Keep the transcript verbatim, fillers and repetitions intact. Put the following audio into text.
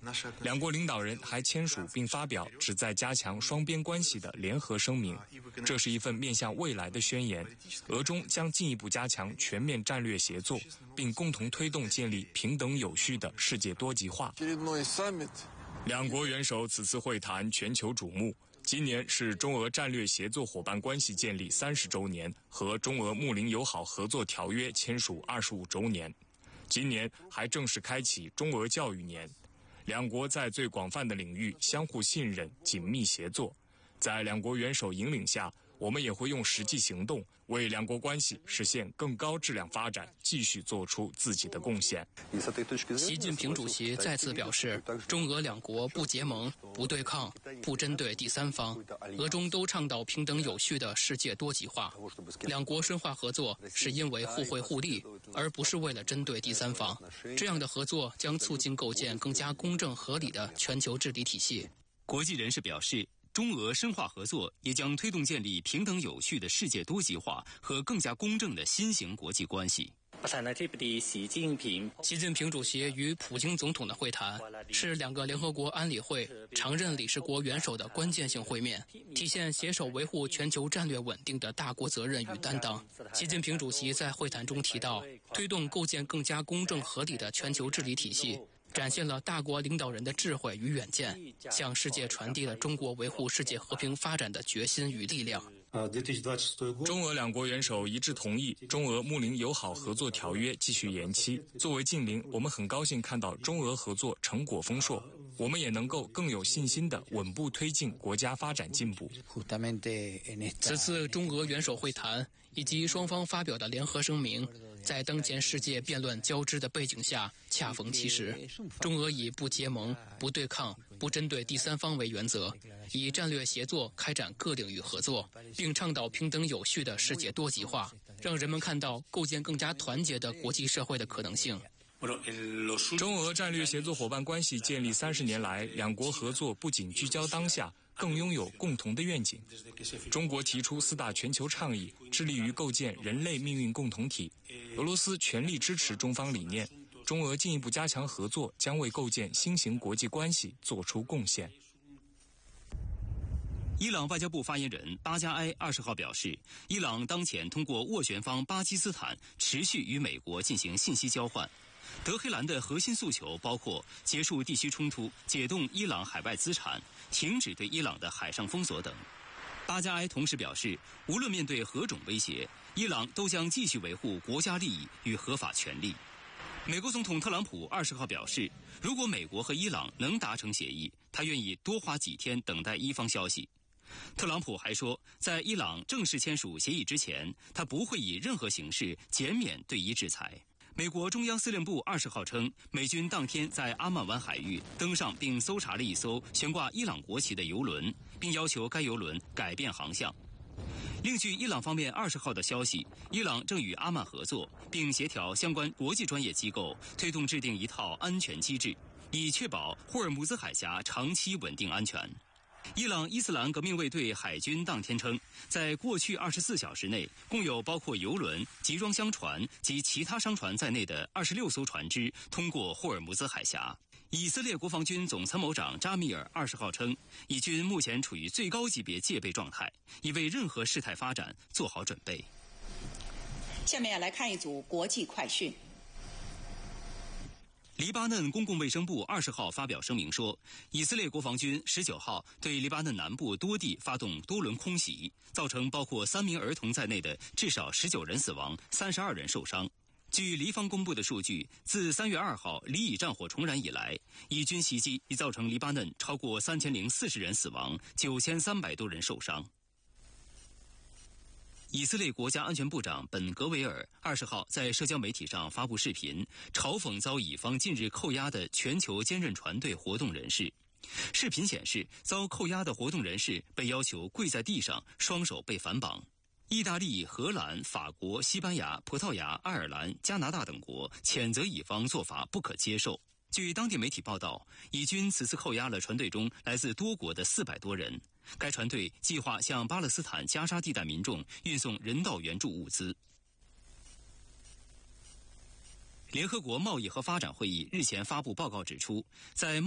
两国领导人还签署并发表旨在加强双边关系的联合声明，这是一份面向未来的宣言。俄中将进一步加强全面战略协作，并共同推动建立平等有序的世界多极化。两国元首此次会谈全球瞩目。今年是中俄战略协作伙伴关系建立三十周年和中俄睦邻友好合作条约签署二十五周年。今年还正式开启中俄教育年，两国在最广泛的领域相互信任、紧密协作。在两国元首引领下，我们也会用实际行动为两国关系实现更高质量发展继续做出自己的贡献。 习近平主席再次表示，中俄两国不结盟、不对抗、不针对第三方，俄中都倡导平等有序的世界多极化。两国深化合作是因为互惠互利，而不是为了针对第三方。这样的合作将促进构建更加公正合理的全球治理体系。 国际人士表示，中俄深化合作也将推动建立平等有序的世界多极化和更加公正的新型国际关系。 习近平主席与普京总统的会谈是两个联合国安理会常任理事国元首的关键性会面，体现携手维护全球战略稳定的大国责任与担当。习近平主席在会谈中提到，推动构建更加公正合理的全球治理体系，展现了大国领导人的智慧与远见，向世界传递了中国维护世界和平发展的决心与力量。 中俄两国元首一致同意中俄睦邻友好合作条约继续延期。作为近邻，我们很高兴看到中俄合作成果丰硕，我们也能够更有信心地稳步推进国家发展进步。 此次中俄元首会谈以及双方发表的联合声明，在当前世界辩论交织的背景下恰逢其时。中俄以不结盟、不对抗、不针对第三方为原则，以战略协作开展各领域合作，并倡导平等有序的世界多极化，让人们看到构建更加团结的国际社会的可能性。 中俄战略协作伙伴关系建立三十年来，两国合作不仅聚焦当下，更拥有共同的愿景。中国提出四大全球倡议，致力于构建人类命运共同体。俄罗斯全力支持中方理念。中俄进一步加强合作，将为构建新型国际关系做出贡献。 伊朗外交部发言人巴加埃二十号表示，伊朗当前通过斡旋方巴基斯坦持续与美国进行信息交换。德黑兰的核心诉求包括结束地区冲突、解冻伊朗海外资产、停止对伊朗的海上封锁等。巴加埃同时表示，无论面对何种威胁，伊朗都将继续维护国家利益与合法权利。美国总统特朗普二十号表示，如果美国和伊朗能达成协议，他愿意多花几天等待伊方消息。特朗普还说，在伊朗正式签署协议之前，他不会以任何形式减免对伊制裁。美国中央司令部二十号称，美军当天在阿曼湾海域登上并搜查了一艘悬挂伊朗国旗的油轮，并要求该油轮改变航向。另据伊朗方面二十号的消息，伊朗正与阿曼合作，并协调相关国际专业机构，推动制定一套安全机制，以确保霍尔木兹海峡长期稳定安全。伊朗伊斯兰革命卫队海军当天称，在过去二十四小时内，共有包括油轮、集装箱船及其他商船在内的二十六艘船只通过霍尔木兹海峡。以色列国防军总参谋长扎米尔二十号称，以军目前处于最高级别戒备状态，已为任何事态发展做好准备。 下面来看一组国际快讯。 黎巴嫩公共卫生部二十号发表声明说，以色列国防军十九号对黎巴嫩南部多地发动多轮空袭，造成包括三名儿童在内的至少十九人死亡，三十二人受伤。据黎方公布的数据，自三月二号黎以战火重燃以来，以军袭击已造成黎巴嫩超过三千零四十人死亡，九千三百多人受伤。以色列国家安全部长本·格维尔二十号在社交媒体上发布视频，嘲讽遭以方近日扣押的全球坚韧船队活动人士。视频显示，遭扣押的活动人士被要求跪在地上，双手被反绑。意大利、荷兰、法国、西班牙、葡萄牙、爱尔兰、加拿大等国谴责以方做法不可接受。据当地媒体报道，以军此次扣押了船队中来自多国的四百多人。该船队计划向巴勒斯坦加沙地带民众运送人道援助物资。联合国贸易和发展会议日前发布报告指出，在